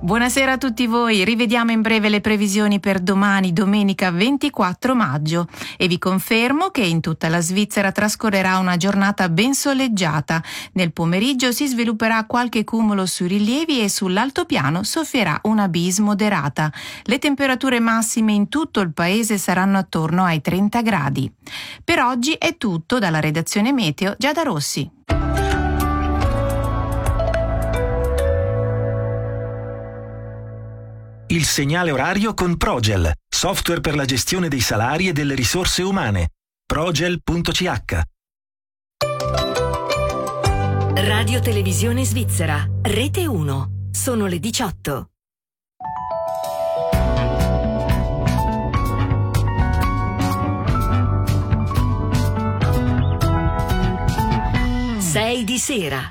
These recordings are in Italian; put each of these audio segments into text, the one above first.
Buonasera a tutti voi, rivediamo in breve le previsioni per domani, domenica 24 maggio, e vi confermo che in tutta la Svizzera trascorrerà una giornata ben soleggiata. Nel pomeriggio si svilupperà qualche cumulo sui rilievi e sull'altopiano soffierà una bise moderata. Le temperature massime in tutto il paese saranno attorno ai 30 gradi. Per oggi è tutto dalla redazione Meteo Giada Rossi. Il segnale orario con Progel, software per la gestione dei salari e delle risorse umane. Progel.ch. Radio Televisione Svizzera, Rete 1. Sono le 18. Sei di sera.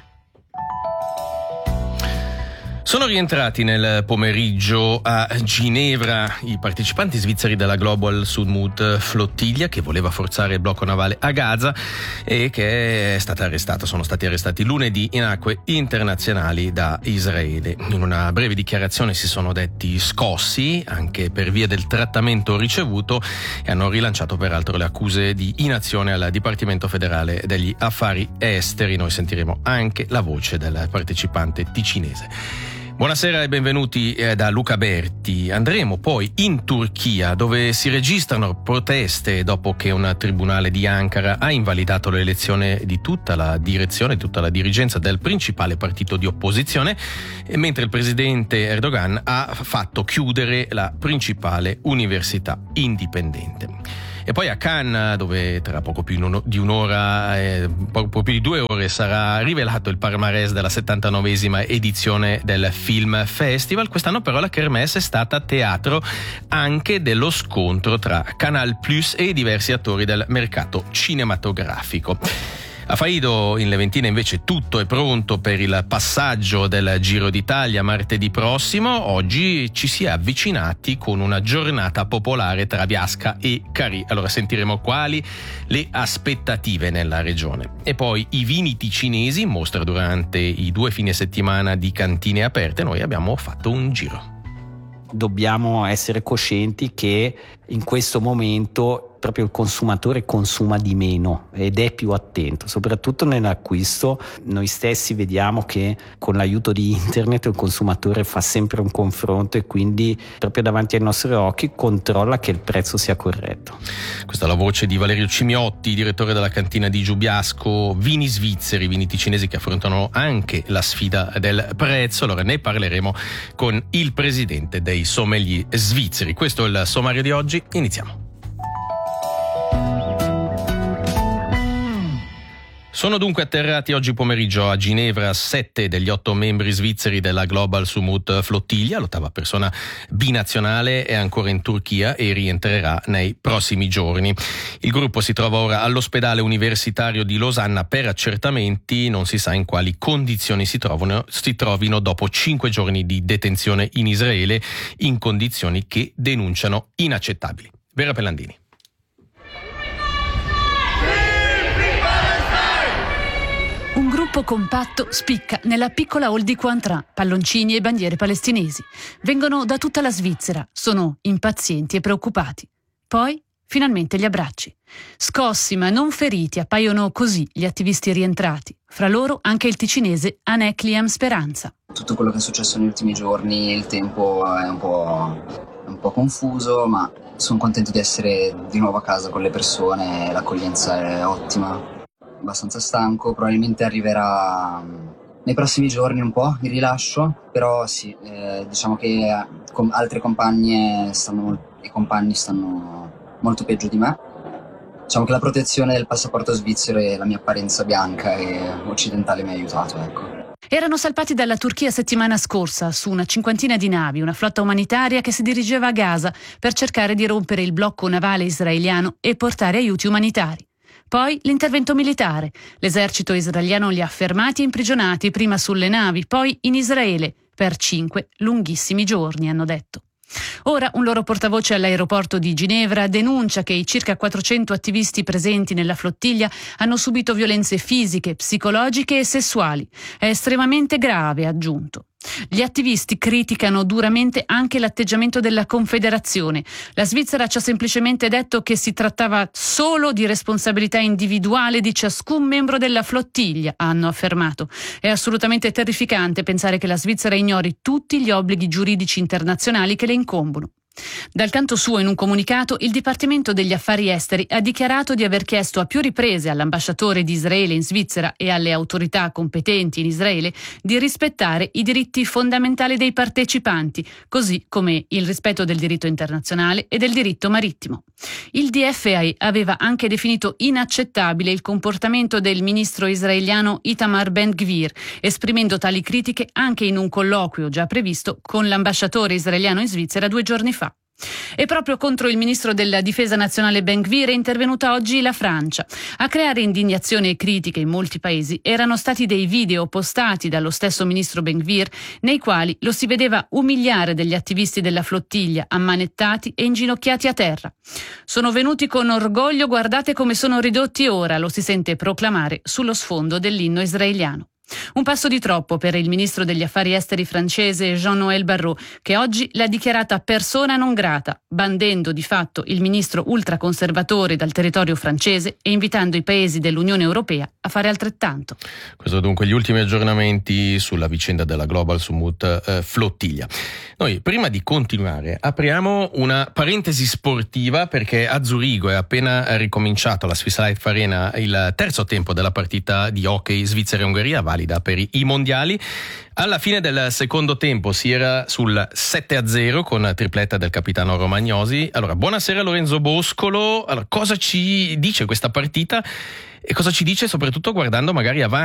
Sono rientrati nel pomeriggio a Ginevra i partecipanti svizzeri della Global Sudmut Flottiglia, che voleva forzare il blocco navale a Gaza e che è stata arrestata. Sono stati arrestati lunedì in acque internazionali da Israele. In una breve dichiarazione si sono detti scossi anche per via del trattamento ricevuto e hanno rilanciato peraltro le accuse di inazione al Dipartimento Federale degli Affari Esteri. Noi sentiremo anche la voce del partecipante ticinese. Buonasera e benvenuti da Luca Berti. Andremo poi in Turchia, dove si registrano proteste dopo che un tribunale di Ankara ha invalidato l'elezione di tutta la dirigenza del principale partito di opposizione, mentre il presidente Erdogan ha fatto chiudere la principale università indipendente. E poi a Cannes, dove tra poco più di un'ora, poco più di 2 ore, sarà rivelato il palmarès della 79esima edizione del Film Festival. Quest'anno però la Kermesse è stata teatro anche dello scontro tra Canal Plus e diversi attori del mercato cinematografico. A Faido, in Leventina, invece tutto è pronto per il passaggio del Giro d'Italia martedì prossimo. Oggi ci si è avvicinati con una giornata popolare tra Biasca e Carì. Allora sentiremo quali le aspettative nella regione. E poi i vini ticinesi in mostra durante i 2 fine settimana di cantine aperte. Noi abbiamo fatto un giro. Dobbiamo essere coscienti che in questo momento proprio il consumatore consuma di meno ed è più attento, soprattutto nell'acquisto. Noi stessi vediamo che con l'aiuto di internet il consumatore fa sempre un confronto e quindi proprio davanti ai nostri occhi controlla che il prezzo sia corretto. Questa è la voce di Valerio Cimiotti, direttore della cantina di Giubiasco. Vini svizzeri, vini ticinesi che affrontano anche la sfida del prezzo. Allora ne parleremo con il presidente dei sommelier svizzeri. Questo è il sommario di oggi, iniziamo. Sono dunque atterrati oggi pomeriggio a Ginevra 7 degli 8 membri svizzeri della Global Sudmut Flottiglia. L'8ª persona binazionale è ancora in Turchia e rientrerà nei prossimi giorni. Il gruppo si trova ora all'ospedale universitario di Losanna per accertamenti. Non si sa in quali condizioni si trovino dopo 5 giorni di detenzione in Israele, in condizioni che denunciano inaccettabili. Vera Pellandini. Un gruppo compatto spicca nella piccola hall di Cointrin, palloncini e bandiere palestinesi. Vengono da tutta la Svizzera, sono impazienti e preoccupati. Poi, finalmente gli abbracci. Scossi ma non feriti, appaiono così gli attivisti rientrati. Fra loro anche il ticinese Anek Liam Speranza. Tutto quello che è successo negli ultimi giorni, il tempo è un po' confuso, ma sono contento di essere di nuovo a casa con le persone, l'accoglienza è ottima. Abbastanza stanco, probabilmente arriverà nei prossimi giorni un po' il rilascio, però sì, diciamo che altre compagne e compagni stanno molto peggio di me. Diciamo che la protezione del passaporto svizzero e la mia apparenza bianca e occidentale mi ha aiutato, ecco. Erano salpati dalla Turchia settimana scorsa su una 50ina di navi, una flotta umanitaria che si dirigeva a Gaza per cercare di rompere il blocco navale israeliano e portare aiuti umanitari. Poi l'intervento militare. L'esercito israeliano li ha fermati e imprigionati, prima sulle navi, poi in Israele, per 5 lunghissimi giorni, hanno detto. Ora un loro portavoce all'aeroporto di Ginevra denuncia che i circa 400 attivisti presenti nella flottiglia hanno subito violenze fisiche, psicologiche e sessuali. È estremamente grave, ha aggiunto. Gli attivisti criticano duramente anche l'atteggiamento della Confederazione. La Svizzera ci ha semplicemente detto che si trattava solo di responsabilità individuale di ciascun membro della flottiglia, hanno affermato. È assolutamente terrificante pensare che la Svizzera ignori tutti gli obblighi giuridici internazionali che le incombono. Dal canto suo, in un comunicato, il Dipartimento degli Affari Esteri ha dichiarato di aver chiesto a più riprese all'ambasciatore di Israele in Svizzera e alle autorità competenti in Israele di rispettare i diritti fondamentali dei partecipanti, così come il rispetto del diritto internazionale e del diritto marittimo. Il DFA aveva anche definito inaccettabile il comportamento del ministro israeliano Itamar Ben-Gvir, esprimendo tali critiche anche in un colloquio già previsto con l'ambasciatore israeliano in Svizzera 2 giorni fa. E proprio contro il ministro della difesa nazionale Ben-Gvir è intervenuta oggi la Francia. A creare indignazione e critiche in molti paesi erano stati dei video postati dallo stesso ministro Ben-Gvir nei quali lo si vedeva umiliare degli attivisti della flottiglia, ammanettati e inginocchiati a terra. Sono venuti con orgoglio, guardate come sono ridotti ora, lo si sente proclamare sullo sfondo dell'inno israeliano. Un passo di troppo per il ministro degli affari esteri francese Jean-Noël Barrot, che oggi l'ha dichiarata persona non grata, bandendo di fatto il ministro ultraconservatore dal territorio francese e invitando i paesi dell'Unione Europea a fare altrettanto. Questo dunque gli ultimi aggiornamenti sulla vicenda della Global Summut Flottiglia. Noi prima di continuare apriamo una parentesi sportiva, perché a Zurigo è appena ricominciato alla Swiss Life Arena il terzo tempo della partita di hockey Svizzera e Ungheria, valida per i mondiali. Alla fine del secondo tempo si era sul 7-0 con tripletta del capitano Romagnosi. Allora, buonasera Lorenzo Boscolo. Allora, cosa ci dice questa partita e cosa ci dice soprattutto guardando magari avanti?